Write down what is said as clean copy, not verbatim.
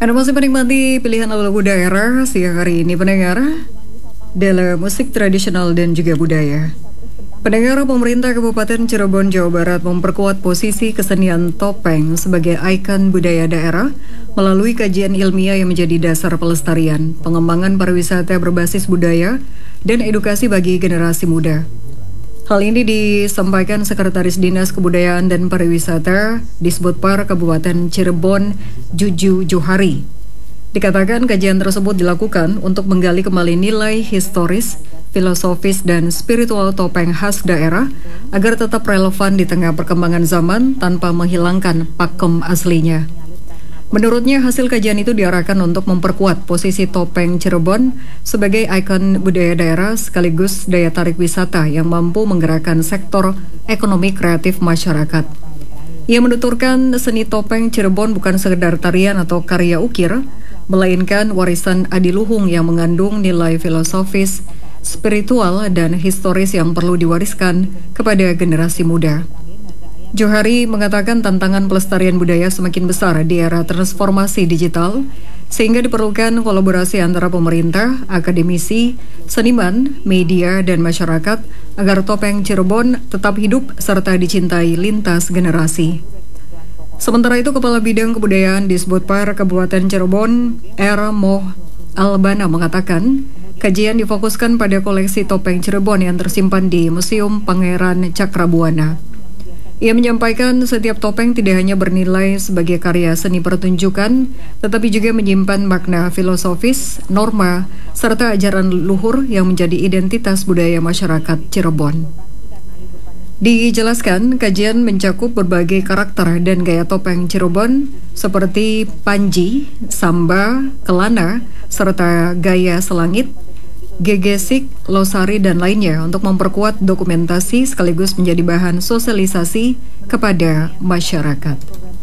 Anda masih menikmati pilihan lagu-lagu daerah siang hari ini, pendengar, dalam musik tradisional dan juga budaya. Pendengar, pemerintah Kabupaten Cirebon, Jawa Barat memperkuat posisi kesenian topeng sebagai ikon budaya daerah melalui kajian ilmiah yang menjadi dasar pelestarian, pengembangan pariwisata berbasis budaya, dan edukasi bagi generasi muda. Hal ini disampaikan Sekretaris Dinas Kebudayaan dan Pariwisata Disbudpar Kabupaten Cirebon, Juju Johari. Dikatakan kajian tersebut dilakukan untuk menggali kembali nilai historis, filosofis, dan spiritual topeng khas daerah agar tetap relevan di tengah perkembangan zaman tanpa menghilangkan pakem aslinya. Menurutnya, hasil kajian itu diarahkan untuk memperkuat posisi topeng Cirebon sebagai ikon budaya daerah sekaligus daya tarik wisata yang mampu menggerakkan sektor ekonomi kreatif masyarakat. Ia menuturkan seni topeng Cirebon bukan sekedar tarian atau karya ukir, melainkan warisan adiluhung yang mengandung nilai filosofis, spiritual, dan historis yang perlu diwariskan kepada generasi muda. Johari mengatakan tantangan pelestarian budaya semakin besar di era transformasi digital, sehingga diperlukan kolaborasi antara pemerintah, akademisi, seniman, media, dan masyarakat agar topeng Cirebon tetap hidup serta dicintai lintas generasi. Sementara itu, Kepala Bidang Kebudayaan Disbudpar Kabupaten Cirebon, R. Moh Albana mengatakan, kajian difokuskan pada koleksi topeng Cirebon yang tersimpan di Museum Pangeran Cakrabuana. Ia menyampaikan setiap topeng tidak hanya bernilai sebagai karya seni pertunjukan, tetapi juga menyimpan makna filosofis, norma, serta ajaran luhur yang menjadi identitas budaya masyarakat Cirebon. Dijelaskan, kajian mencakup berbagai karakter dan gaya topeng Cirebon seperti panji, samba, kelana, serta gaya selangit, gegesik, losari, dan lainnya untuk memperkuat dokumentasi sekaligus menjadi bahan sosialisasi kepada masyarakat.